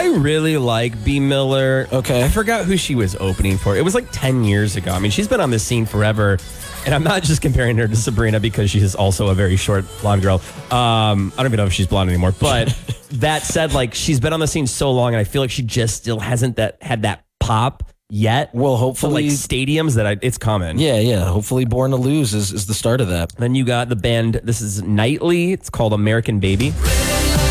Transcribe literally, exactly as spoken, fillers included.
I really like B. Miller. Okay. I forgot who she was opening for. It was like ten years ago. I mean, she's been on this scene forever. And I'm not just comparing her to Sabrina because she is also a very short blonde girl. Um, I don't even know if she's blonde anymore. But that said, like, she's been on the scene so long, and I feel like she just still hasn't that had that pop yet. Well, hopefully, for, like, stadiums that I, it's coming. Yeah, yeah. Hopefully, Born to Lose is, is the start of that. Then you got the band. This is Nightly. It's called American Baby.